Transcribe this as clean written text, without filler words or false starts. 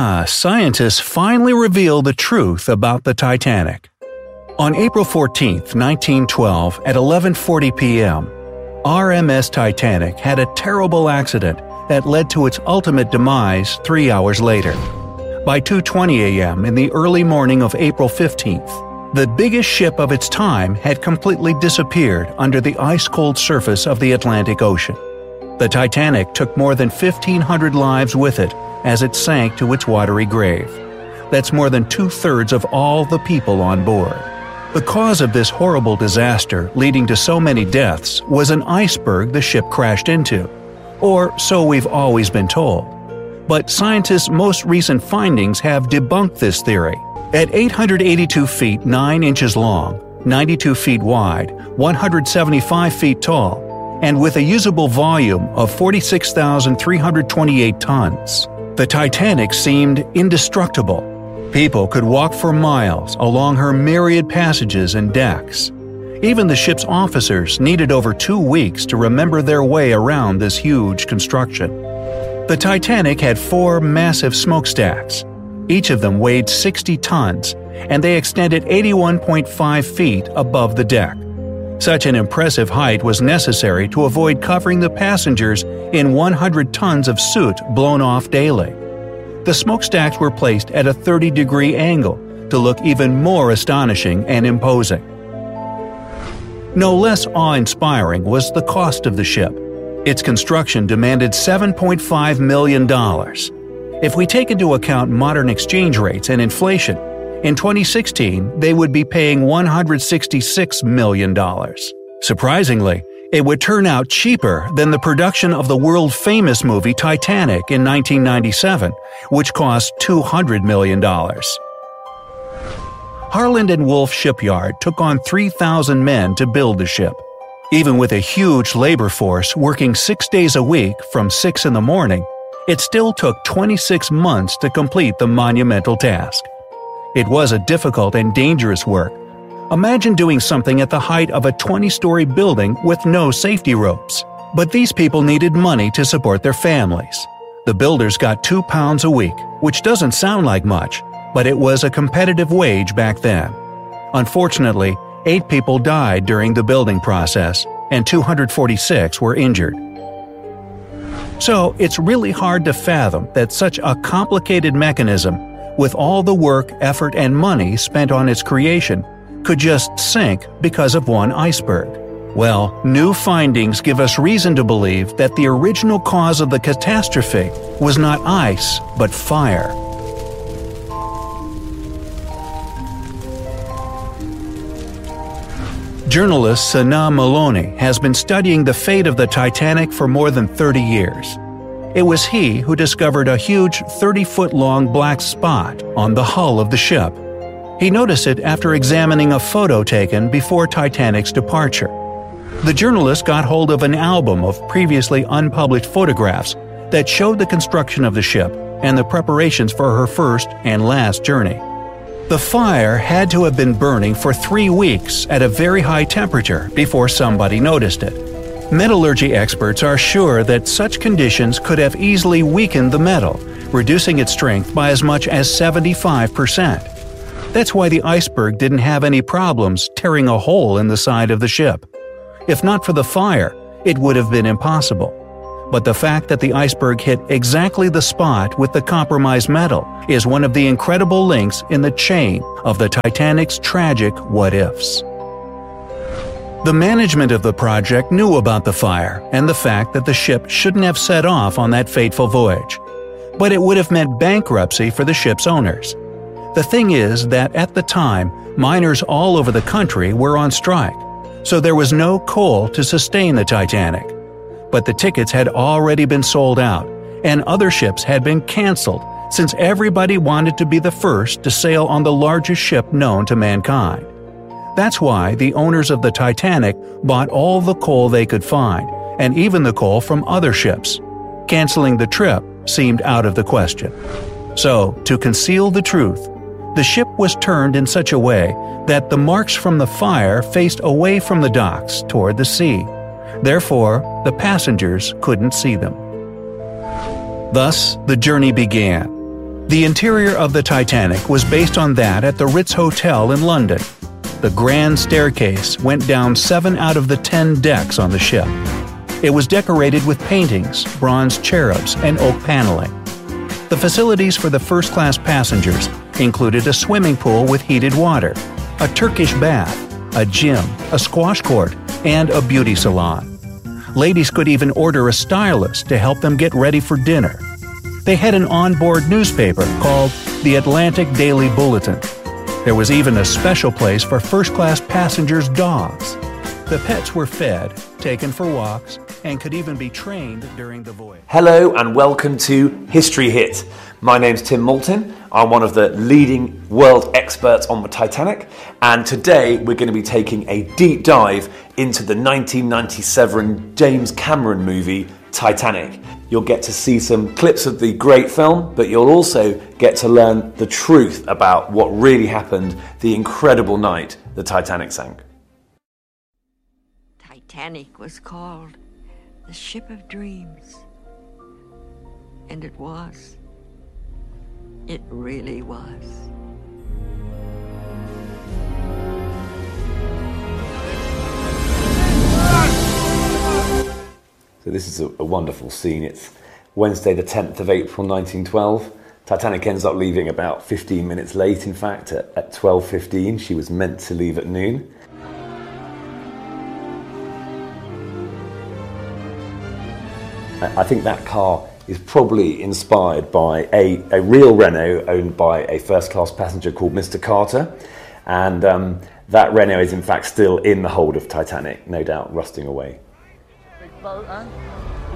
Scientists finally revealed the truth about the Titanic. On April 14, 1912, at 11:40 p.m., RMS Titanic had a terrible accident that led to its ultimate demise 3 hours later. By 2:20 a.m. in the early morning of April 15th, the biggest ship of its time had completely disappeared under the ice-cold surface of the Atlantic Ocean. The Titanic took more than 1,500 lives with it as it sank to its watery grave. That's more than 2/3 of all the people on board. The cause of this horrible disaster, leading to so many deaths, was an iceberg the ship crashed into. Or so we've always been told. But scientists' most recent findings have debunked this theory. At 882 feet 9 inches long, 92 feet wide, 175 feet tall, and with a usable volume of 46,328 tons, the Titanic seemed indestructible. People could walk for miles along her myriad passages and decks. Even the ship's officers needed over 2 weeks to remember their way around this huge construction. The Titanic had 4 massive smokestacks. Each of them weighed 60 tons, and they extended 81.5 feet above the deck. Such an impressive height was necessary to avoid covering the passengers in 100 tons of soot blown off daily. The smokestacks were placed at a 30-degree angle to look even more astonishing and imposing. No less awe-inspiring was the cost of the ship. Its construction demanded $7.5 million. If we take into account modern exchange rates and inflation, in 2016 they would be paying $166 million. Surprisingly, it would turn out cheaper than the production of the world-famous movie Titanic in 1997, which cost $200 million. Harland & Wolff Shipyard took on 3,000 men to build the ship. Even with a huge labor force working 6 days a week from 6 in the morning, it still took 26 months to complete the monumental task. It was a difficult and dangerous work. Imagine doing something at the height of a 20-story building with no safety ropes. But these people needed money to support their families. The builders got £2 a week, which doesn't sound like much, but it was a competitive wage back then. Unfortunately, 8 people died during the building process, and 246 were injured. So it's really hard to fathom that such a complicated mechanism, with all the work, effort, and money spent on its creation, could just sink because of one iceberg. Well, new findings give us reason to believe that the original cause of the catastrophe was not ice, but fire. Journalist Sana Maloney has been studying the fate of the Titanic for more than 30 years. It was he who discovered a huge 30-foot-long black spot on the hull of the ship. He noticed it after examining a photo taken before Titanic's departure. The journalist got hold of an album of previously unpublished photographs that showed the construction of the ship and the preparations for her first and last journey. The fire had to have been burning for 3 weeks at a very high temperature before somebody noticed it. Metallurgy experts are sure that such conditions could have easily weakened the metal, reducing its strength by as much as 75%. That's why the iceberg didn't have any problems tearing a hole in the side of the ship. If not for the fire, it would have been impossible. But the fact that the iceberg hit exactly the spot with the compromised metal is one of the incredible links in the chain of the Titanic's tragic what-ifs. The management of the project knew about the fire and the fact that the ship shouldn't have set off on that fateful voyage. But it would have meant bankruptcy for the ship's owners. The thing is that at the time, miners all over the country were on strike, so there was no coal to sustain the Titanic. But the tickets had already been sold out, and other ships had been canceled since everybody wanted to be the first to sail on the largest ship known to mankind. That's why the owners of the Titanic bought all the coal they could find, and even the coal from other ships. Canceling the trip seemed out of the question. So, to conceal the truth, the ship was turned in such a way that the marks from the fire faced away from the docks toward the sea. Therefore, the passengers couldn't see them. Thus, the journey began. The interior of the Titanic was based on that at the Ritz Hotel in London. The grand staircase went down 7 out of the 10 decks on the ship. It was decorated with paintings, bronze cherubs, and oak paneling. The facilities for the first-class passengers included a swimming pool with heated water, a Turkish bath, a gym, a squash court, and a beauty salon. Ladies could even order a stylist to help them get ready for dinner. They had an onboard newspaper called the Atlantic Daily Bulletin. There was even a special place for first-class passengers' dogs. The pets were fed, taken for walks, and could even be trained during the voyage. Hello and welcome to History Hit. My name's Tim Moulton. I'm one of the leading world experts on the Titanic, and today we're going to be taking a deep dive into the 1997 James Cameron movie Titanic. You'll get to see some clips of the great film, but you'll also get to learn the truth about what really happened the incredible night the Titanic sank. Titanic was called the Ship of Dreams. And it was. It really was. So this is a wonderful scene. It's Wednesday the 10th of April 1912. Titanic ends up leaving about 15 minutes late, in fact, at 12:15. She was meant to leave at noon. I think that car is probably inspired by a real Renault owned by a first-class passenger called Mr. Carter. And that Renault is in fact still in the hold of Titanic, no doubt rusting away. Big boat, eh?